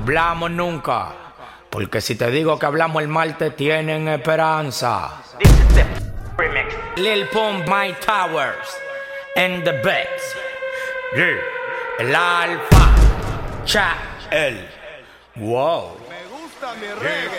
hablamos nunca. Porque si te digo que hablamos el martes, tienen esperanza. This is the remix. Lil Pump, My Towers, and the Beats. Yeah. El Alfa, Cha, el. Wow. Me gusta mi reggae.